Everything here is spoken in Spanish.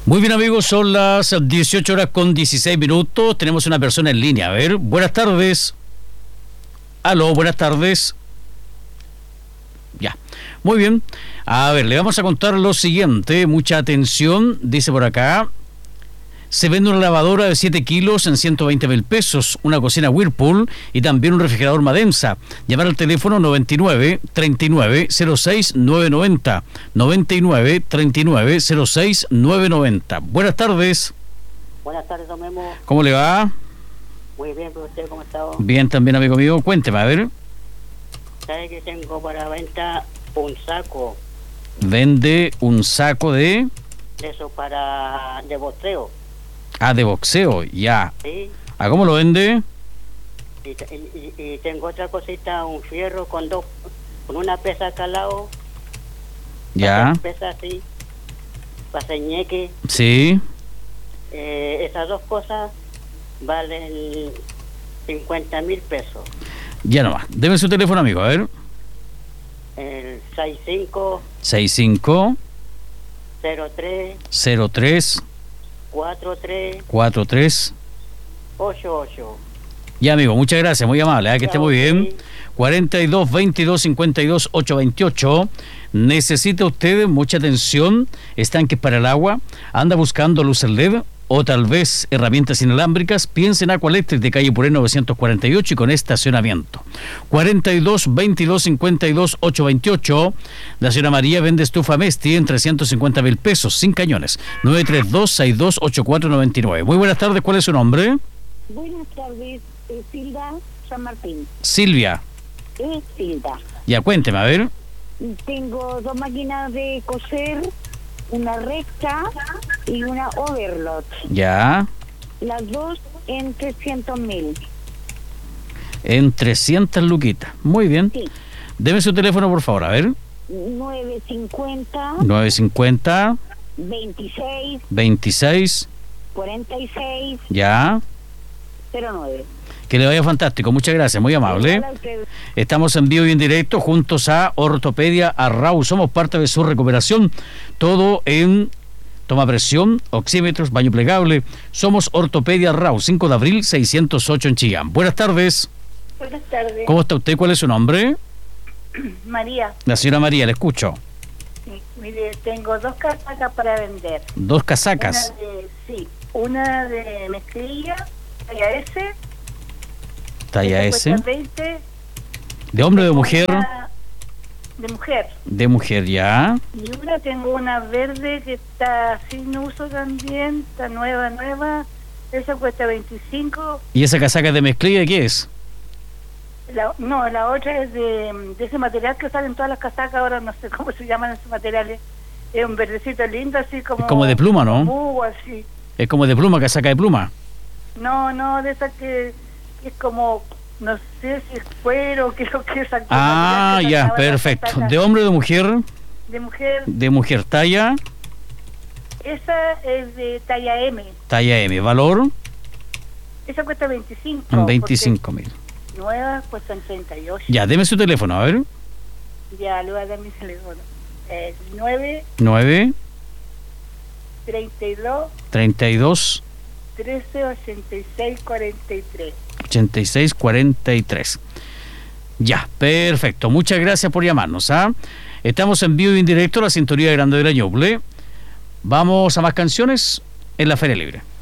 Muy bien, amigos, son las 18 horas con 16 minutos. Tenemos una persona en línea. A ver, buenas tardes. Aló, buenas tardes. Ya, muy bien. A ver, le vamos a contar lo siguiente. Mucha atención, dice por acá. Se vende una lavadora de 7 kilos en 120.000 pesos, una cocina Whirlpool y también un refrigerador Madensa. Llamar al teléfono 99 39 06 990. 99 39 06 990. Buenas tardes. Buenas tardes, don Memo. ¿Cómo le va? Muy bien, pero usted, ¿cómo está? Bien, también, amigo mío. Cuénteme, a ver. ¿Sabe que tengo para venta un saco? Vende un saco de... Eso de boxeo. Ah, de boxeo, ya. Sí. ¿A cómo lo vende? Y tengo otra cosita, un fierro con una pesa acá al lado. Ya. Pesa así, para ñeque. Sí. Esas dos cosas valen 50.000 pesos. Ya nomás. Deme su teléfono, amigo, a ver. El 65 03 43 88. Ya, amigo, muchas gracias, muy amable, que esté muy bien. 42 22 52 828. ¿Necesita usted mucha atención? ¿Estanques para el agua? ¿Anda buscando luces LED? O tal vez herramientas inalámbricas. Piensa en Aqualectric de calle Puré 948 y con estacionamiento. 42 22 52 828. La señora María vende estufa Mesti en 350.000 pesos, sin cañones. 932 62 8499. Muy buenas tardes, ¿cuál es su nombre? Buenas tardes, Silva San Martín. Silvia. Silva. Ya, cuénteme, a ver. Tengo dos máquinas de coser, una recta y una overlock. Ya. Las dos en 300.000. En 300 luquitas. Muy bien. Sí. Deme su teléfono, por favor, a ver. 950 26 46 Ya. 09. Que le vaya fantástico, muchas gracias, muy amable. Estamos en vivo y en directo juntos a Ortopedia Arrau. Somos parte de su recuperación. Todo en toma presión, oxímetros, baño plegable. Somos Ortopedia Arrau, 5 de abril 608 en Chillán. Buenas tardes. Buenas tardes. ¿Cómo está usted? ¿Cuál es su nombre? María. La señora María, le escucho. Sí, mire, tengo dos casacas para vender. Dos casacas. Una de mezclilla, talla S. Talla S. 20. ¿De hombre o de mujer? De mujer. De mujer, ya. Y tengo una verde que está sin uso también, está nueva. Esa cuesta 25. ¿Y esa casaca de mezclilla de qué es? La otra es de ese material que sale en todas las casacas, ahora no sé cómo se llaman esos materiales. Es un verdecito lindo, así como... Es como de pluma, ¿no? Así. Es como de pluma, casaca de pluma. No, de esa que es como, no sé si es cuero, creo que es... Ah, ya, perfecto. ¿De hombre o de mujer? De mujer. De mujer, talla... Esa es de talla M. Talla M, ¿valor? Esa cuesta 25. 25.000. Nuevas cuestan 38. Ya, deme su teléfono, a ver. Ya, le voy a dar mi teléfono. 9 32 13 86 43. 86 43. Ya, perfecto. Muchas gracias por llamarnos, ¿ah? Estamos en vivo y en directo a la sintonía grande de la Ñuble. Vamos a más canciones en la Feria Libre.